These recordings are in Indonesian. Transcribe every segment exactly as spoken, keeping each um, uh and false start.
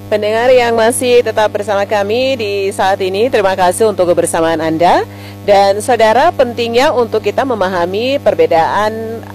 Pendengar yang masih tetap bersama kami di saat ini, terima kasih untuk kebersamaan Anda. Dan saudara, pentingnya untuk kita memahami perbedaan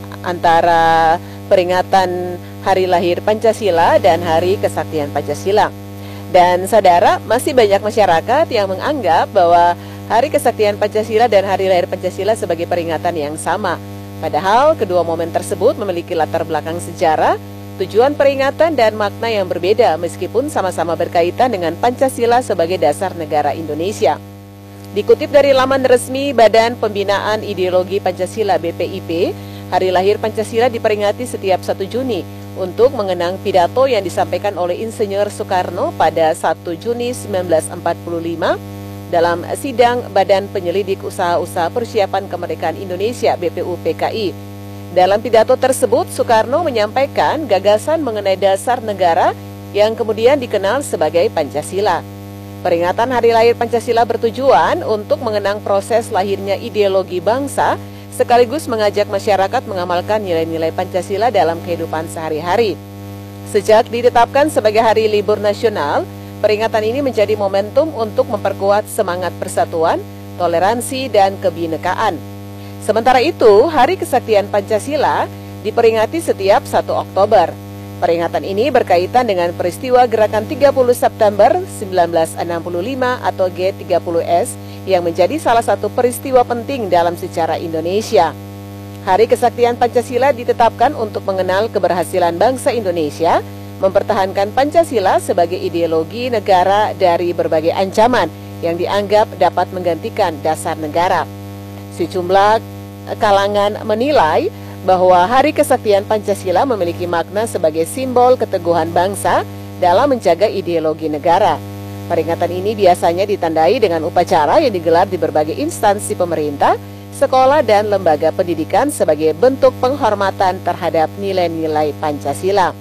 antara peringatan Hari Lahir Pancasila dan Hari Kesaktian Pancasila. Dan saudara, masih banyak masyarakat yang menganggap bahwa Hari Kesaktian Pancasila dan Hari Lahir Pancasila sebagai peringatan yang sama. Padahal kedua momen tersebut memiliki latar belakang sejarah, tujuan peringatan dan makna yang berbeda meskipun sama-sama berkaitan dengan Pancasila sebagai dasar negara Indonesia. Dikutip dari laman resmi Badan Pembinaan Ideologi Pancasila B P I P, Hari Lahir Pancasila diperingati setiap satu Juni untuk mengenang pidato yang disampaikan oleh Insinyur Soekarno pada satu Juni seribu sembilan ratus empat puluh lima dalam sidang Badan Penyelidik Usaha-Usaha Persiapan Kemerdekaan Indonesia B P U P K I. Dalam pidato tersebut, Soekarno menyampaikan gagasan mengenai dasar negara yang kemudian dikenal sebagai Pancasila. Peringatan Hari Lahir Pancasila bertujuan untuk mengenang proses lahirnya ideologi bangsa, sekaligus mengajak masyarakat mengamalkan nilai-nilai Pancasila dalam kehidupan sehari-hari. Sejak ditetapkan sebagai hari libur nasional, peringatan ini menjadi momentum untuk memperkuat semangat persatuan, toleransi, dan kebinekaan. Sementara itu, Hari Kesaktian Pancasila diperingati setiap satu Oktober. Peringatan ini berkaitan dengan peristiwa Gerakan tiga puluh September seribu sembilan ratus enam puluh lima atau G tiga puluh S yang menjadi salah satu peristiwa penting dalam sejarah Indonesia. Hari Kesaktian Pancasila ditetapkan untuk mengenal keberhasilan bangsa Indonesia mempertahankan Pancasila sebagai ideologi negara dari berbagai ancaman yang dianggap dapat menggantikan dasar negara. Sejumlah kalangan menilai bahwa Hari Kesaktian Pancasila memiliki makna sebagai simbol keteguhan bangsa dalam menjaga ideologi negara. Peringatan ini biasanya ditandai dengan upacara yang digelar di berbagai instansi pemerintah, sekolah, dan lembaga pendidikan sebagai bentuk penghormatan terhadap nilai-nilai Pancasila.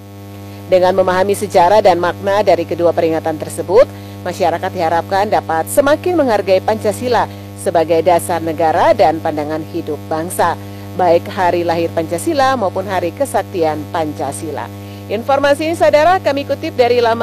Dengan memahami sejarah dan makna dari kedua peringatan tersebut, masyarakat diharapkan dapat semakin menghargai Pancasila sebagai dasar negara dan pandangan hidup bangsa, baik Hari Lahir Pancasila maupun Hari Kesaktian Pancasila. Informasi ini saudara kami kutip dari laman